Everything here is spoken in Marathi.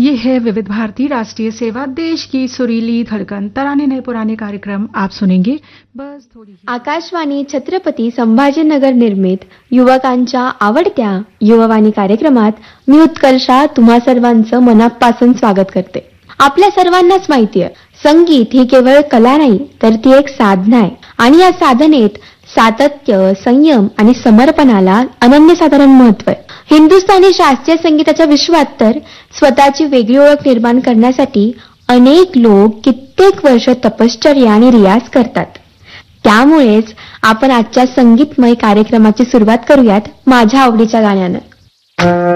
ये है विविध भारती राष्ट्रीय सेवा, देश की सुरीली धड़कन, तराने नए पुराने कार्यक्रम आप सुनेंगे बस थोड़ी ही। आकाशवाणी छत्रपती संभाजीनगर निर्मित युवकांच्या आवडत्या युववाणी कार्यक्रमात मी उत्कर्षा तुम्हा सर्वांचं मनापासून स्वागत करते. आपल्या सर्वांनाच माहिती आहे, संगीत ही केवळ कला नाही तर ती एक साधना आहे आणि या साधनेत सातत्य, संयम आणि समर्पणाला अनन्यसाधारण महत्त्व आहे. हिंदुस्थानी शास्त्रीय संगीताच्या विश्वात तर स्वतःची वेगळी ओळख निर्माण करण्यासाठी अनेक लोक कित्येक वर्ष तपश्चर्या आणि रियाज करतात. त्यामुळेच आपण आजच्या संगीतमय कार्यक्रमाची सुरुवात करूयात माझ्या आवडीच्या गाण्यानं.